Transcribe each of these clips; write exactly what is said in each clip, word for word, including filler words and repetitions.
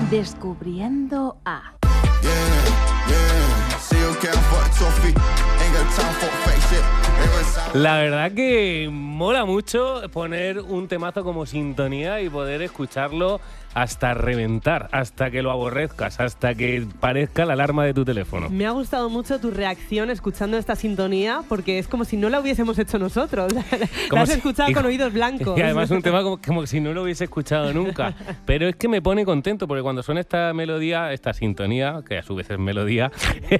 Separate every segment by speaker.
Speaker 1: Descubriendo a...
Speaker 2: La verdad que mola mucho poner un temazo como sintonía y poder escucharlo hasta reventar, hasta que lo aborrezcas, hasta que parezca la alarma de tu teléfono.
Speaker 3: Me ha gustado mucho tu reacción escuchando esta sintonía, porque es como si no la hubiésemos hecho nosotros. La has
Speaker 2: si,
Speaker 3: escuchado
Speaker 2: y,
Speaker 3: con oídos blancos.
Speaker 2: Y además un tema como, como si no lo hubiese escuchado nunca. Pero es que me pone contento, porque cuando suena esta melodía, esta sintonía, que a su vez es melodía,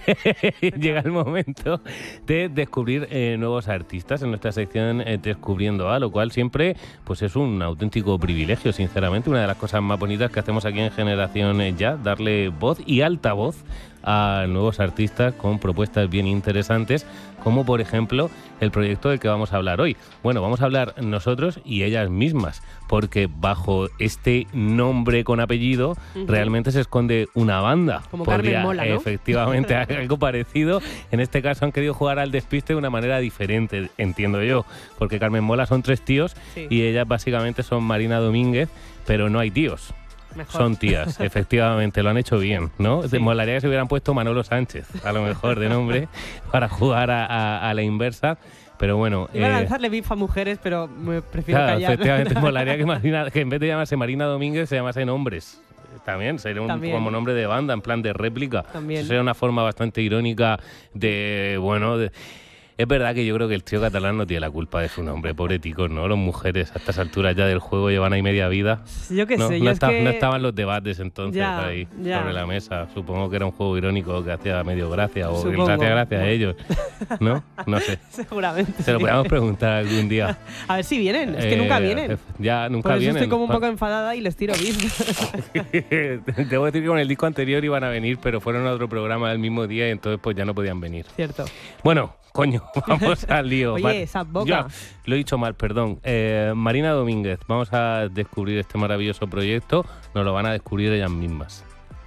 Speaker 2: llega el momento de descubrir eh, nuevos artistas en nuestra sección eh, Descubriendo a, lo cual siempre pues es un auténtico privilegio, sinceramente. Una de las cosas más bonitas que hacemos aquí en Generación Ya, darle voz y alta voz a nuevos artistas con propuestas bien interesantes, como por ejemplo el proyecto del que vamos a hablar hoy. Bueno, vamos a hablar nosotros y ellas mismas, porque bajo este nombre con apellido uh-huh. realmente se esconde una banda.
Speaker 3: Como
Speaker 2: Podría,
Speaker 3: Carmen Mola, ¿no?
Speaker 2: Efectivamente, algo parecido. En este caso han querido jugar al despiste de una manera diferente, entiendo yo, porque Carmen Mola son tres tíos sí. y ellas básicamente son Marina Domínguez, pero no hay tíos. Mejor. Son tías, efectivamente, lo han hecho bien, ¿no? Sí. Molaría que se hubieran puesto Manolo Sánchez, a lo mejor, de nombre, para jugar a, a, a la inversa. Pero bueno...
Speaker 3: Iba eh, a lanzarle bif a mujeres, pero me prefiero
Speaker 2: claro,
Speaker 3: callar.
Speaker 2: Efectivamente, molaría que, Marina, que en vez de llamarse Marina Domínguez se llamasen Hombres. También sería un También. como nombre de banda, en plan de réplica.
Speaker 3: También.
Speaker 2: Eso sería una forma bastante irónica de, bueno... De, es verdad que yo creo que el trío catalán no tiene la culpa de su nombre, pobre tico, ¿no? Las mujeres a estas alturas ya del juego llevan ahí media vida.
Speaker 3: Yo qué
Speaker 2: no,
Speaker 3: sé,
Speaker 2: no,
Speaker 3: yo
Speaker 2: está,
Speaker 3: es que...
Speaker 2: no estaban los debates entonces
Speaker 3: ya,
Speaker 2: ahí
Speaker 3: ya.
Speaker 2: sobre la mesa. Supongo que era un juego irónico que hacía medio gracia o
Speaker 3: Supongo.
Speaker 2: que les hacía gracia a ellos, ¿no? No sé.
Speaker 3: Seguramente.
Speaker 2: Se lo
Speaker 3: sí.
Speaker 2: podríamos preguntar algún día.
Speaker 3: A ver si vienen, es que
Speaker 2: eh,
Speaker 3: nunca vienen.
Speaker 2: Ya, nunca
Speaker 3: Por eso
Speaker 2: vienen.
Speaker 3: estoy como un poco enfadada y les tiro bis.
Speaker 2: Debo decir que con el disco anterior iban a venir, pero fueron a otro programa el mismo día y entonces pues ya no podían venir.
Speaker 3: Cierto.
Speaker 2: Bueno, coño, vamos al lío.
Speaker 3: Oye, esa boca.
Speaker 2: Ya, lo he dicho mal, perdón. Eh, Marina Domínguez, vamos a descubrir este maravilloso proyecto. Nos lo van a descubrir ellas mismas.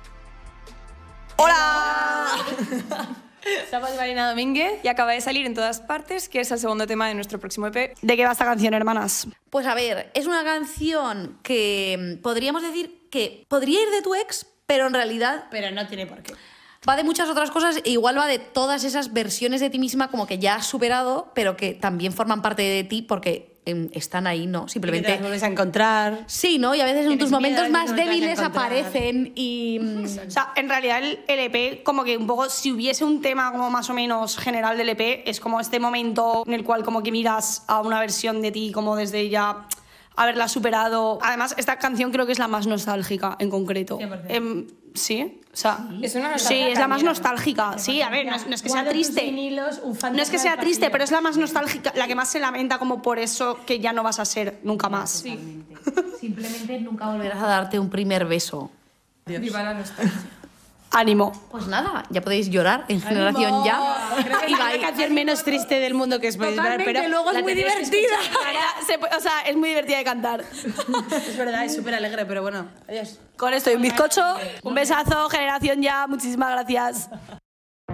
Speaker 4: ¡Hola! Somos Marina Domínguez y acaba de salir en todas partes, que es el segundo tema de nuestro próximo E P. ¿De qué va esta canción, hermanas?
Speaker 5: Pues a ver, es una canción que podríamos decir que podría ir de tu ex, pero en realidad...
Speaker 6: Pero no tiene por qué.
Speaker 5: Va de muchas otras cosas e igual va de todas esas versiones de ti misma como que ya has superado, pero que también forman parte de ti porque eh, están ahí, ¿no? Simplemente...
Speaker 6: Y que te las vuelves a encontrar.
Speaker 5: Sí, ¿no? Y a veces en tus momentos
Speaker 6: miedo,
Speaker 5: más
Speaker 6: no te vas a
Speaker 5: débiles
Speaker 6: encontrar.
Speaker 5: aparecen y...
Speaker 4: O sea, en realidad el, el E P, como que un poco, si hubiese un tema como más o menos general del E P, es como este momento en el cual como que miras a una versión de ti como desde ya haberla superado. Además, esta canción creo que es la más nostálgica en concreto. Eh, sí, o sea,
Speaker 6: ¿Sí? Es, una
Speaker 4: sí, es la más nostálgica. Sí, a ver, no es, no es que sea triste.
Speaker 6: Vinilos,
Speaker 4: No es que sea triste, pero es la más nostálgica, la que más se lamenta como por eso que ya no vas a ser nunca más.
Speaker 5: Sí. Simplemente nunca volverás a darte un primer beso.
Speaker 6: Viva la nostalgia.
Speaker 4: Ánimo.
Speaker 5: Pues nada, ya podéis llorar en Generación Ya.
Speaker 6: Creo que es la canción menos triste del mundo que os podéis ver, pero
Speaker 5: luego es muy divertida.
Speaker 4: Se puede- o sea, es muy divertida de cantar.
Speaker 6: Es verdad, es súper alegre, pero bueno, adiós.
Speaker 4: Con esto y un bizcocho. Un besazo, Generación Ya. Muchísimas gracias.